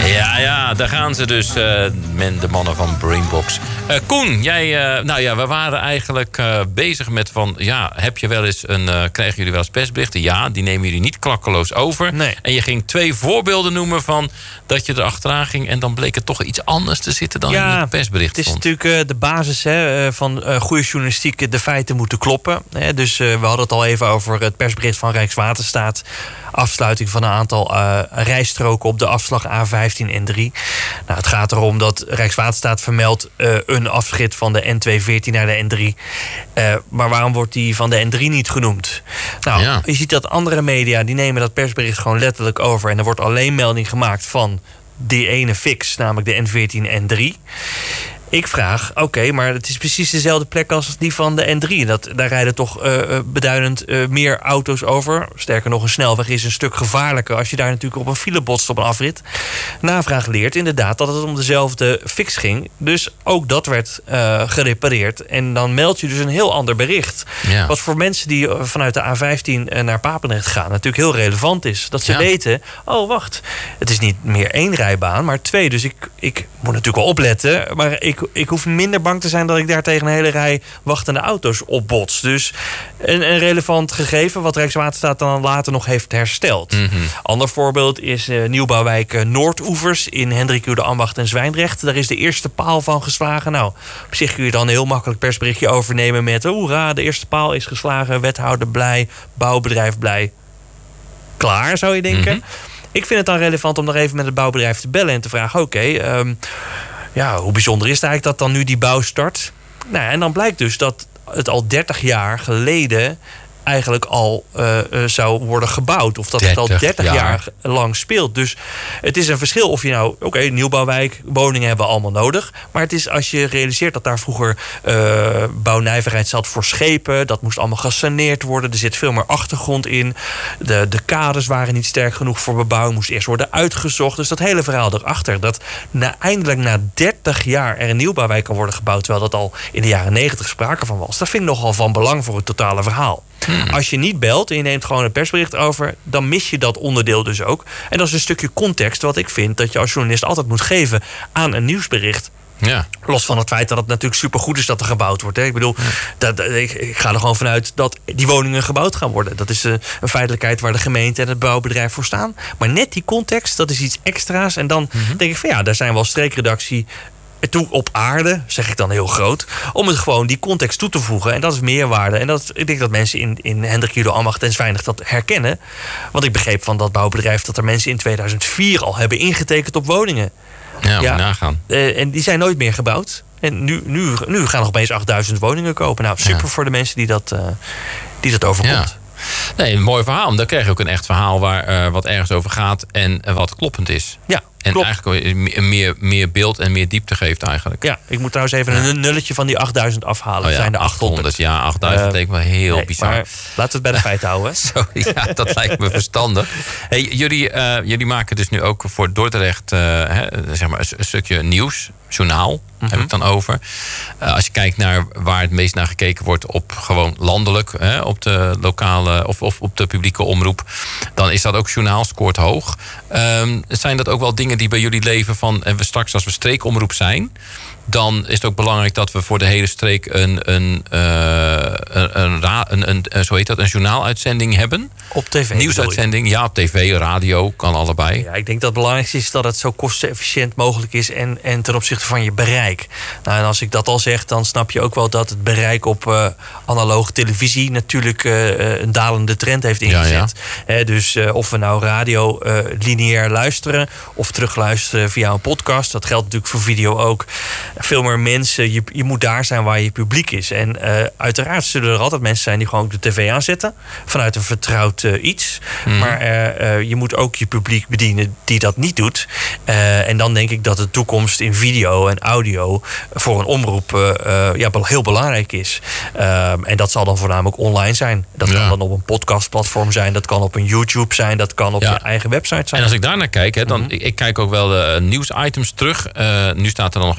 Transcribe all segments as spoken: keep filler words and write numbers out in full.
Ja, ja, daar gaan ze dus, uh, men, de mannen van Brainbox. Uh, Koen, jij, uh, nou ja, we waren eigenlijk uh, bezig met van... ja, heb je wel eens een, uh, krijgen jullie wel eens persberichten? Ja, die nemen jullie niet klakkeloos over. Nee. En je ging twee voorbeelden noemen van dat je er achteraan ging... en dan bleek het toch iets anders te zitten dan ja, in het persbericht het is stond. natuurlijk uh, de basis hè, van uh, goede journalistiek. De feiten moeten kloppen. Hè. Dus uh, we hadden het al even over het persbericht van Rijkswaterstaat. Afsluiting van een aantal uh, rijstroken op de afslag A vijftien en drie. Nou, het gaat erom dat Rijkswaterstaat vermeldt uh, een afrit van de N tweehonderdveertien naar de N drie. Uh, maar waarom wordt die van de N drie niet genoemd? Nou, ja. Je ziet dat andere media die nemen dat persbericht gewoon letterlijk over. En er wordt alleen melding gemaakt van die ene fix, namelijk de N veertien N drie. Ik vraag, oké, okay, maar het is precies dezelfde plek als die van de N drie. Dat, daar rijden toch uh, beduidend uh, meer auto's over. Sterker nog, een snelweg is een stuk gevaarlijker... als je daar natuurlijk op een file botst op een afrit. Navraag leert inderdaad dat het om dezelfde fix ging. Dus ook dat werd uh, gerepareerd. En dan meld je dus een heel ander bericht. Ja. Wat voor mensen die vanuit de A vijftien naar Papendrecht gaan... natuurlijk heel relevant is. Dat ze ja. weten, oh wacht, het is niet meer één rijbaan, maar twee. Dus ik, ik moet natuurlijk wel opletten, maar ik... Ik hoef minder bang te zijn dat ik daar tegen een hele rij wachtende auto's opbots. Dus een, een relevant gegeven wat Rijkswaterstaat dan later nog heeft hersteld. Mm-hmm. Ander voorbeeld is uh, nieuwbouwwijk uh, Noordoevers in Hendrik de Ambacht en Zwijndrecht. Daar is de eerste paal van geslagen. Nou, op zich kun je dan een heel makkelijk persberichtje overnemen met... hoera, de eerste paal is geslagen, wethouder blij, bouwbedrijf blij. Klaar, zou je denken. Mm-hmm. Ik vind het dan relevant om nog even met het bouwbedrijf te bellen en te vragen... oké, okay, um, ja, hoe bijzonder is het eigenlijk dat dan nu die bouw start? Nou, en dan blijkt dus dat het al dertig jaar geleden eigenlijk al uh, uh, zou worden gebouwd. Of dat dertig, het al dertig jaar. jaar lang speelt. Dus het is een verschil of je nou... Oké, okay, nieuwbouwwijk, woningen hebben we allemaal nodig. Maar het is als je realiseert dat daar vroeger uh, bouwnijverheid zat voor schepen. Dat moest allemaal gesaneerd worden. Er zit veel meer achtergrond in. De, de kaders waren niet sterk genoeg voor bebouwing. Moest eerst worden uitgezocht. Dus dat hele verhaal erachter. Dat na, eindelijk na dertig jaar er een nieuwbouwwijk kan worden gebouwd. Terwijl dat al in de jaren negentig sprake van was. Dat vind ik nogal van belang voor het totale verhaal. Hmm. Als je niet belt en je neemt gewoon een persbericht over... dan mis je dat onderdeel dus ook. En dat is een stukje context wat ik vind... dat je als journalist altijd moet geven aan een nieuwsbericht. Ja. Los van het feit dat het natuurlijk supergoed is dat er gebouwd wordt. Hè. Ik bedoel, ja. dat, ik, ik ga er gewoon vanuit dat die woningen gebouwd gaan worden. Dat is een, een feitelijkheid waar de gemeente en het bouwbedrijf voor staan. Maar net die context, dat is iets extra's. En dan mm-hmm. denk ik van ja, daar zijn we als streekredactie... toe op aarde, zeg ik dan heel groot... om het gewoon die context toe te voegen. En dat is meerwaarde. En dat, ik denk dat mensen in, in Hendrik de Ambacht en Zwijndrecht dat herkennen. Want ik begreep van dat bouwbedrijf... dat er mensen in tweeduizend vier al hebben ingetekend op woningen. Ja, ja nagaan. Uh, en die zijn nooit meer gebouwd. En nu, nu, nu gaan er opeens achtduizend woningen kopen. Nou, super ja. voor de mensen die dat, uh, die dat overkomt. Ja. Nee, een mooi verhaal. Dan krijg je ook een echt verhaal... waar uh, wat ergens over gaat en uh, wat kloppend is. Ja. En klopt. eigenlijk meer, meer beeld en meer diepte geeft eigenlijk. Ja, ik moet trouwens even ja. een nulletje van die achtduizend afhalen. Dat oh ja, zijn de achthonderd. Ja, achtduizend uh, leek me heel nee, bizar. Maar laten we het bij de feiten houden. Zo, ja, dat lijkt me verstandig. Hey, jullie, uh, jullie maken dus nu ook voor Dordrecht uh, hè, zeg maar een, een stukje nieuws. Journaal, mm-hmm. heb ik dan over. Uh, als je kijkt naar waar het meest naar gekeken wordt... op gewoon landelijk, hè, op de lokale of, of op de publieke omroep... dan is dat ook journaal, scoort hoog. Um, zijn dat ook wel dingen die bij jullie leven van... en we straks als we streekomroep zijn... dan is het ook belangrijk dat we voor de hele streek... een, een, uh, een, een, een, een, een, zo heet dat, een journaaluitzending hebben? Op tv. Nieuwsuitzending, ja, op tv, radio, kan allebei. Ja, ik denk dat het belangrijkste is dat het zo kostenefficiënt mogelijk is... en, en ten opzichte van je bereik. Nou, en als ik dat al zeg, dan snap je ook wel dat het bereik op uh, analoge televisie... natuurlijk uh, een dalende trend heeft ingezet. Ja, ja. He, dus uh, of we nou radio uh, lineair luisteren... of terugluisteren via een podcast, dat geldt natuurlijk voor video ook... veel meer mensen, je, je moet daar zijn waar je publiek is. En uh, uiteraard zullen er altijd mensen zijn die gewoon de tv aanzetten. Vanuit een vertrouwd uh, iets. Mm. Maar uh, uh, je moet ook je publiek bedienen die dat niet doet. Uh, en dan denk ik dat de toekomst in video en audio voor een omroep uh, uh, ja, heel belangrijk is. Uh, en dat zal dan voornamelijk online zijn. Dat ja. kan dan op een podcastplatform zijn. Dat kan op een YouTube zijn. Dat kan op ja. je eigen website zijn. En als ik daar naar kijk, hè, dan, mm-hmm. ik, ik kijk ook wel de nieuwsitems terug. Uh, nu staat er dan nog R T V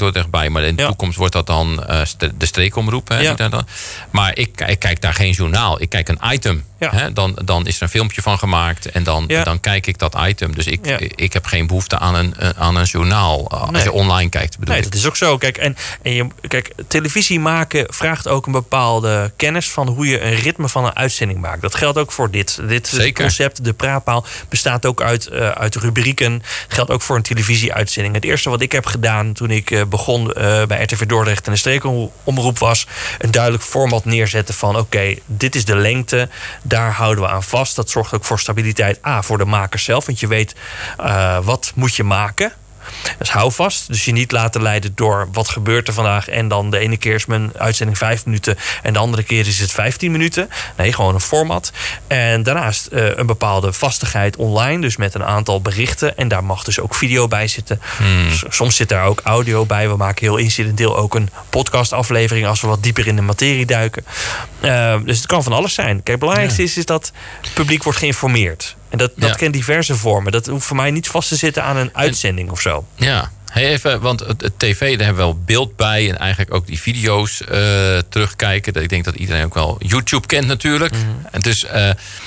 Dordrecht bij. Maar in de ja. toekomst wordt dat dan uh, de streekomroep. Hè, ja. die dan. Maar ik, ik kijk daar geen journaal. Ik kijk een item. Ja. Hè, dan, dan is er een filmpje van gemaakt. En dan, ja. dan kijk ik dat item. Dus ik, ja. ik heb geen behoefte aan een, aan een journaal. Als nee. je online kijkt, bedoel nee, ik. Dat is ook zo. Kijk, en, en je, kijk, televisie maken vraagt ook een bepaalde kennis van hoe je een ritme van een uitzending maakt. Dat geldt ook voor dit. Dit concept, de praatpaal, bestaat ook uit, uh, uit rubrieken. Dat geldt ook voor een televisieuitzending. Het eerste wat ik heb gedaan toen ik uh, begon uh, bij R T V Dordrecht en de streekomroep was een duidelijk format neerzetten van oké, okay, dit is de lengte. Daar houden we aan vast. Dat zorgt ook voor stabiliteit. A, voor de maker zelf. Want je weet uh, wat moet je maken. Dus hou vast. Dus je niet laten leiden door wat gebeurt er vandaag. En dan de ene keer is mijn uitzending vijf minuten. En de andere keer is het vijftien minuten. Nee, gewoon een format. En daarnaast uh, een bepaalde vastigheid online. Dus met een aantal berichten. En daar mag dus ook video bij zitten. Hmm. Soms zit daar ook audio bij. We maken heel incidenteel ook een podcastaflevering als we wat dieper in de materie duiken. Uh, dus het kan van alles zijn. Kijk, het belangrijkste ja. is, is dat het publiek wordt geïnformeerd. En dat, dat ja. kent diverse vormen. Dat hoeft voor mij niet vast te zitten aan een uitzending en, of zo. Ja, hey, even, want het, het tv, daar hebben we wel beeld bij. En eigenlijk ook die video's uh, terugkijken. Ik denk dat iedereen ook wel YouTube kent natuurlijk. Mm-hmm. En dus... Uh,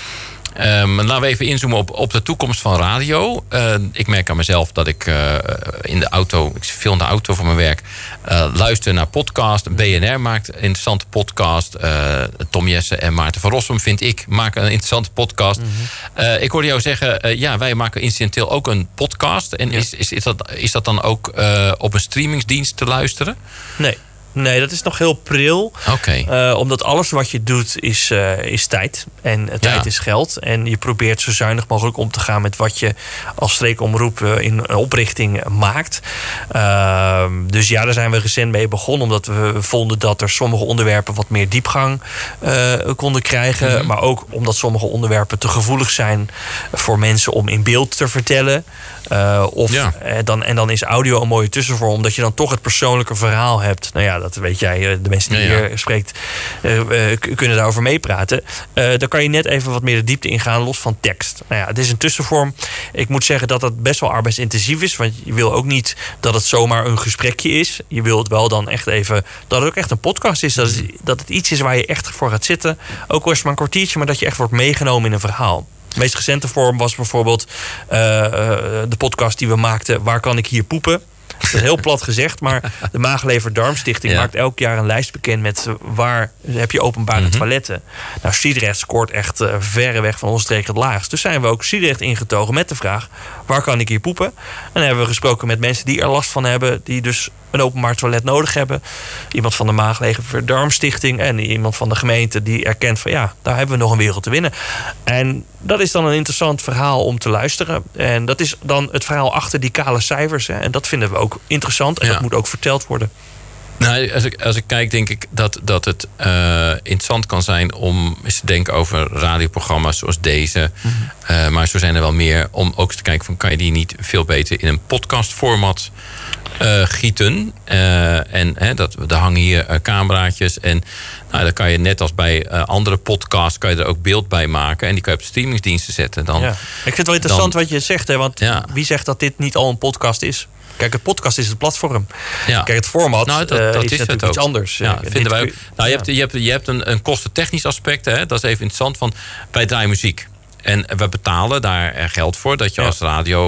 Um, laten we even inzoomen op, op de toekomst van radio. Uh, ik merk aan mezelf dat ik uh, in de auto... ik zit veel in de auto voor mijn werk... Uh, luister naar podcast. B N R maakt een interessante podcast. Uh, Tom Jessen en Maarten van Rossum, vind ik, maken een interessante podcast. Mm-hmm. Uh, ik hoorde jou zeggen... Uh, ja, wij maken incidenteel ook een podcast. En ja. is, is, is, dat, is dat dan ook uh, op een streamingsdienst te luisteren? Nee. Nee, dat is nog heel pril. Okay. Uh, omdat alles wat je doet is, uh, is tijd. En uh, tijd ja. is geld. En je probeert zo zuinig mogelijk om te gaan met wat je als streekomroep uh, in een oprichting maakt. Uh, dus ja, daar zijn we recent mee begonnen. Omdat we vonden dat er sommige onderwerpen wat meer diepgang uh, konden krijgen. Mm-hmm. Maar ook omdat sommige onderwerpen te gevoelig zijn voor mensen om in beeld te vertellen. Uh, of, ja. uh, dan, en dan is audio een mooie tussenvorm. Omdat je dan toch het persoonlijke verhaal hebt. Nou ja, dat weet jij. De mensen die ja, ja. hier spreekt uh, uh, kunnen daarover meepraten. Uh, dan kan je net even wat meer de diepte ingaan, los van tekst. Nou ja, het is een tussenvorm. Ik moet zeggen dat dat best wel arbeidsintensief is. Want je wil ook niet dat het zomaar een gesprekje is. Je wil het wel dan echt even... dat het ook echt een podcast is. Dat, is, dat het iets is waar je echt voor gaat zitten. Ook al is het maar een kwartiertje, maar dat je echt wordt meegenomen in een verhaal. De meest recente vorm was bijvoorbeeld uh, uh, de podcast die we maakten... Waar kan ik hier poepen? Dat is heel plat gezegd, maar de Maag-Lever-Darmstichting ja. maakt elk jaar een lijst bekend met waar heb je openbare mm-hmm. toiletten. Nou, Sliedrecht scoort echt uh, verreweg van onze streek het laagst. Dus zijn we ook Sliedrecht ingetogen met de vraag, waar kan ik hier poepen? En dan hebben we gesproken met mensen die er last van hebben, die dus een openbaar toilet nodig hebben. Iemand van de Maag-Lever-Darmstichting en iemand van de gemeente die erkent van ja, daar hebben we nog een wereld te winnen. En dat is dan een interessant verhaal om te luisteren. En dat is dan het verhaal achter die kale cijfers. Hè. En dat vinden we ook interessant en ja. dat moet ook verteld worden. Nou, als ik, als ik kijk, denk ik dat, dat het uh, interessant kan zijn om eens te denken over radioprogramma's zoals deze. Mm-hmm. Uh, maar zo zijn er wel meer om ook eens te kijken van kan je die niet veel beter in een podcastformat uh, gieten. Uh, en hè, dat, er hangen hier uh, cameraatjes en nou, dan kan je net als bij uh, andere podcasts kan je er ook beeld bij maken en die kan je op de streamingsdiensten zetten. Dan, ja. Ik vind het wel interessant dan, wat je zegt, hè, want ja. wie zegt dat dit niet al een podcast is? Kijk, het podcast is het platform. Ja. Kijk, het format nou, dat, dat uh, is, is natuurlijk iets anders. Ja, uh, vinden wij ook. Nou, je hebt, je hebt, je hebt een, een kostentechnisch aspect. Hè? Dat is even interessant. Van, wij draaien muziek. En we betalen daar geld voor. Dat je ja. als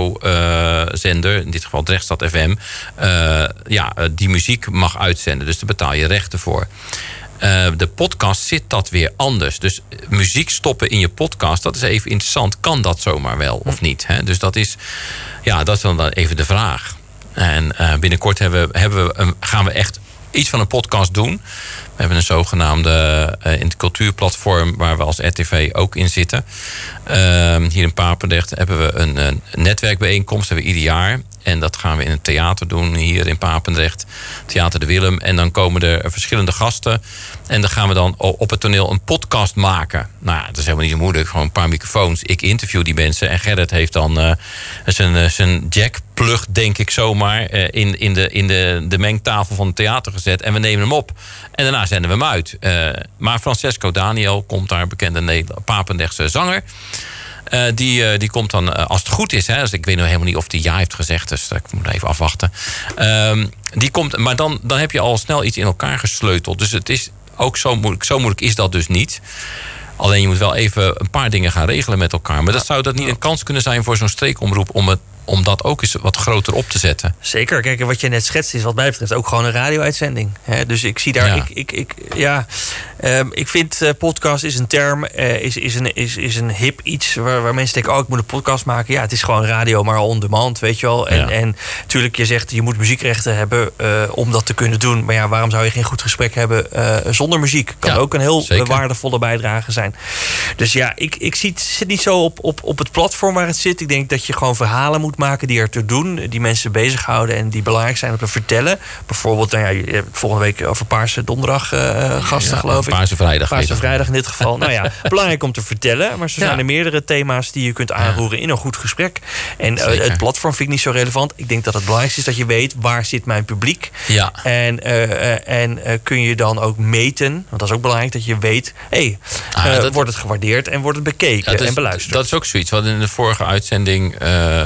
radiozender, uh, in dit geval Drechtstad F M... Uh, ja, die muziek mag uitzenden. Dus daar betaal je rechten voor. Uh, de podcast zit dat weer anders. Dus muziek stoppen in je podcast, dat is even interessant. Kan dat zomaar wel of niet? Hè? Dus dat is, ja, dat is dan even de vraag. En uh, binnenkort hebben we, hebben we een, gaan we echt iets van een podcast doen. We hebben een zogenaamde uh, in het cultuurplatform waar we als R T V ook in zitten. Uh, hier in Papendrecht hebben we een, een netwerkbijeenkomst, hebben we ieder jaar. En dat gaan we in het theater doen, hier in Papendrecht. Theater de Willem. En dan komen er verschillende gasten. En dan gaan we dan op het toneel een podcast maken. Nou, dat is helemaal niet zo moeilijk. Gewoon een paar microfoons. Ik interview die mensen. En Gerrit heeft dan uh, zijn, uh, zijn jackplug, denk ik zomaar, uh, in, in, de, in de, de mengtafel van het theater gezet. En we nemen hem op. En daarna zenden we hem uit. Uh, maar Francesco Daniel komt daar, bekende Papendrechtse zanger. Uh, die, uh, die komt dan, uh, als het goed is... Hè, dus ik weet nog helemaal niet of die ja heeft gezegd... dus ik moet even afwachten. Uh, die komt, maar dan, dan heb je al snel iets in elkaar gesleuteld. Dus het is ook zo moeilijk. Zo moeilijk is dat dus niet. Alleen je moet wel even een paar dingen gaan regelen met elkaar. Maar dat zou dat niet een kans kunnen zijn voor zo'n streekomroep... om het om dat ook eens wat groter op te zetten. Zeker. Kijk, wat je net schetst is wat mij betreft ook gewoon een radio-uitzending. He, dus ik zie daar... Ja. Ik, ik, ik, ja, um, ik vind uh, podcast is een term, uh, is, is, een, is, is een hip iets... Waar, waar mensen denken, oh, ik moet een podcast maken. Ja, het is gewoon radio, maar on demand, weet je wel. En, ja. en natuurlijk, je zegt, je moet muziekrechten hebben... Uh, om dat te kunnen doen. Maar ja, waarom zou je geen goed gesprek hebben uh, zonder muziek? Kan ja, ook een heel zeker. waardevolle bijdrage zijn. Dus ja, ik, ik zie het zit niet zo op, op, op het platform waar het zit. Ik denk dat je gewoon verhalen moet maken die er te doen, die mensen bezighouden en die belangrijk zijn om te vertellen. Bijvoorbeeld, nou ja, je hebt volgende week over Paarse Donderdag uh, gasten, ja, geloof ik. Paarse Vrijdag. Paarse Vrijdag in dit geval. Nou ja, belangrijk om te vertellen, maar zo zijn ja. er meerdere thema's die je kunt aanroeren ja. in een goed gesprek. En uh, het platform vind ik niet zo relevant. Ik denk dat het belangrijkste is dat je weet, waar zit mijn publiek? Ja. En, uh, uh, en uh, kun je dan ook meten, want dat is ook belangrijk, dat je weet, hé, hey, uh, ah, wordt het gewaardeerd en wordt het bekeken ja, is, en beluisterd. Dat is ook zoiets. We hadden in de vorige uitzending uh,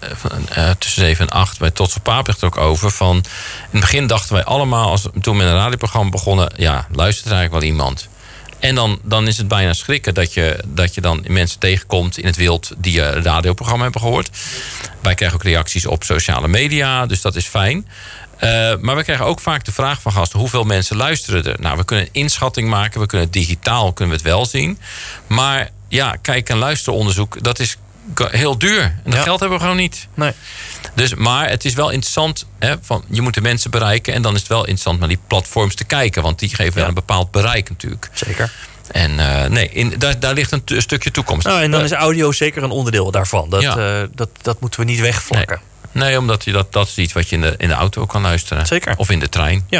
Uh, tussen zeven en acht bij Tots op Papert ook over. Van, in het begin dachten wij allemaal, als, toen met een radioprogramma begonnen... ja, luistert er eigenlijk wel iemand. En dan, dan is het bijna schrikken dat je, dat je dan mensen tegenkomt in het wild... die een radioprogramma hebben gehoord. Wij krijgen ook reacties op sociale media, dus dat is fijn. Uh, maar we krijgen ook vaak de vraag van gasten... hoeveel mensen luisteren er? Nou, we kunnen een inschatting maken, we kunnen digitaal kunnen we het wel zien. Maar ja, kijk- en luisteronderzoek, dat is... heel duur. En dat ja. geld hebben we gewoon niet. Nee. Dus, maar het is wel interessant. Hè, van, je moet de mensen bereiken. En dan is het wel interessant naar die platforms te kijken. Want die geven ja. wel een bepaald bereik natuurlijk. Zeker. En uh, nee, in, daar, daar ligt een, t- een stukje toekomst. Nou, en dan is audio zeker een onderdeel daarvan. Dat, ja. uh, dat, dat moeten we niet wegvlakken. Nee. Nee, omdat je dat, dat is iets wat je in de, in de auto kan luisteren. Zeker. Of in de trein. Ja.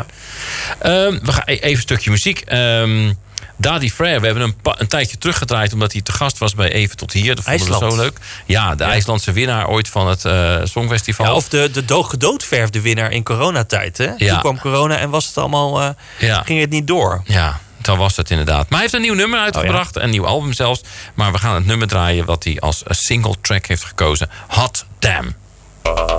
Um, we gaan even een stukje muziek. Um, Dadi Frère, we hebben een, pa- een tijdje teruggedraaid... omdat hij te gast was bij Even Tot Hier. Dat vonden we zo leuk. Ja, de ja. IJslandse winnaar ooit van het uh, Songfestival. Ja, of de, de do- gedoodverfde winnaar in coronatijd. Hè? Ja. Toen kwam corona en was het allemaal, uh, ja. ging het niet door. Ja, dan was het inderdaad. Maar hij heeft een nieuw nummer uitgebracht. Oh, ja. Een nieuw album zelfs. Maar we gaan het nummer draaien... wat hij als single track heeft gekozen. Hot Damn.